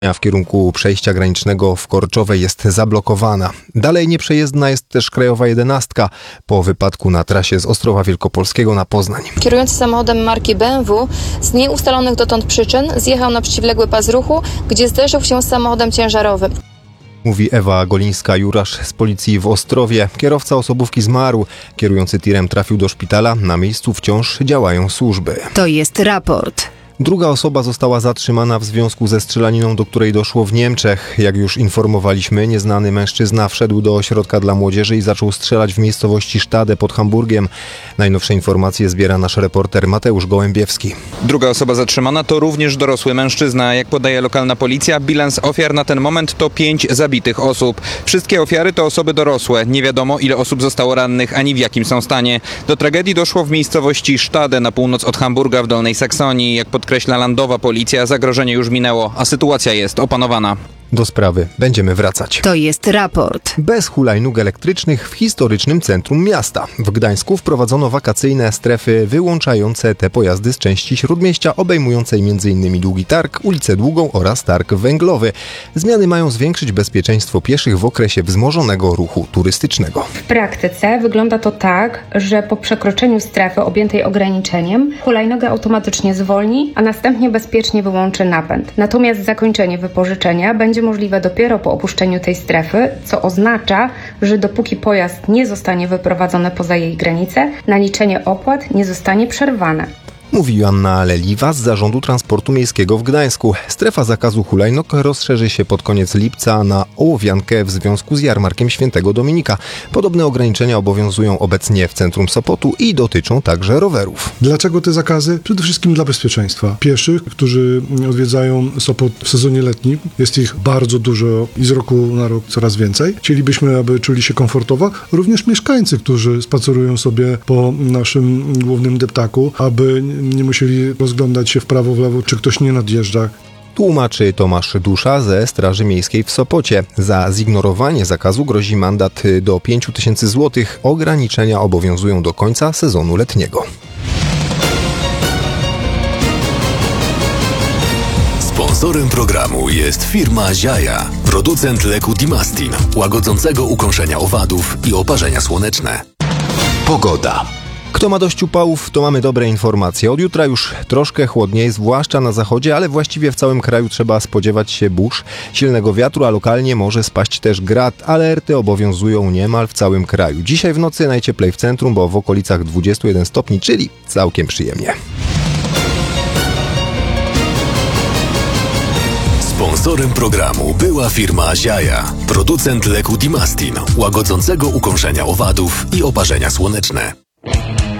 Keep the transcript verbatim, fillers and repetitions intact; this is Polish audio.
W kierunku przejścia granicznego w Korczowej jest zablokowana. Dalej nieprzejezdna jest też Krajowa jedenastka po wypadku na trasie z Ostrowa Wielkopolskiego na Poznań. Kierujący samochodem marki B M W z nieustalonych dotąd przyczyn zjechał na przeciwległy pas ruchu, gdzie zderzył się z samochodem ciężarowym. Mówi Ewa Golińska-Jurasz z policji w Ostrowie. Kierowca osobówki zmarł. Kierujący tirem trafił do szpitala. Na miejscu wciąż działają służby. To jest raport. Druga osoba została zatrzymana w związku ze strzelaniną, do której doszło w Niemczech. Jak już informowaliśmy, nieznany mężczyzna wszedł do ośrodka dla młodzieży i zaczął strzelać w miejscowości Stade pod Hamburgiem. Najnowsze informacje zbiera nasz reporter Mateusz Gołębiewski. Druga osoba zatrzymana to również dorosły mężczyzna. Jak podaje lokalna policja, bilans ofiar na ten moment to pięć zabitych osób. Wszystkie ofiary to osoby dorosłe. Nie wiadomo, ile osób zostało rannych, ani w jakim są stanie. Do tragedii doszło w miejscowości Stade na północ od Hamburga w Dolnej Saksonii. Jak podkreśla landowa policja, zagrożenie już minęło, a sytuacja jest opanowana. Do sprawy będziemy wracać. To jest raport. Bez hulajnóg elektrycznych w historycznym centrum miasta. W Gdańsku wprowadzono wakacyjne strefy wyłączające te pojazdy z części śródmieścia, obejmującej m.in. Długi Targ, ulicę Długą oraz Targ Węglowy. Zmiany mają zwiększyć bezpieczeństwo pieszych w okresie wzmożonego ruchu turystycznego. W praktyce wygląda to tak, że po przekroczeniu strefy objętej ograniczeniem hulajnoga automatycznie zwolni, a następnie bezpiecznie wyłączy napęd. Natomiast zakończenie wypożyczenia będzie możliwe dopiero po opuszczeniu tej strefy, co oznacza, że dopóki pojazd nie zostanie wyprowadzony poza jej granice, naliczenie opłat nie zostanie przerwane. Mówi Joanna Leliwa z Zarządu Transportu Miejskiego w Gdańsku. Strefa zakazu hulajnóg rozszerzy się pod koniec lipca na Ołowiankę w związku z jarmarkiem Świętego Dominika. Podobne ograniczenia obowiązują obecnie w centrum Sopotu i dotyczą także rowerów. Dlaczego te zakazy? Przede wszystkim dla bezpieczeństwa pieszych, którzy odwiedzają Sopot w sezonie letnim. Jest ich bardzo dużo i z roku na rok coraz więcej. Chcielibyśmy, aby czuli się komfortowo. Również mieszkańcy, którzy spacerują sobie po naszym głównym deptaku, aby nie musieli rozglądać się w prawo, w lewo, czy ktoś nie nadjeżdża. Tłumaczy Tomasz Dusza ze Straży Miejskiej w Sopocie. Za zignorowanie zakazu grozi mandat do pięć tysięcy złotych. Ograniczenia obowiązują do końca sezonu letniego. Sponsorem programu jest firma Ziaja, producent leku Dimastin, łagodzącego ukąszenia owadów i oparzenia słoneczne. Pogoda. Kto ma dość upałów, to mamy dobre informacje. Od jutra już troszkę chłodniej, zwłaszcza na zachodzie, ale właściwie w całym kraju trzeba spodziewać się burz, silnego wiatru, a lokalnie może spaść też grad. Alerty obowiązują niemal w całym kraju. Dzisiaj w nocy najcieplej w centrum, bo w okolicach dwudziestu jeden stopni, czyli całkiem przyjemnie. Sponsorem programu była firma Ziaja, producent leku Dimastin, łagodzącego ukąszenia owadów i oparzenia słoneczne.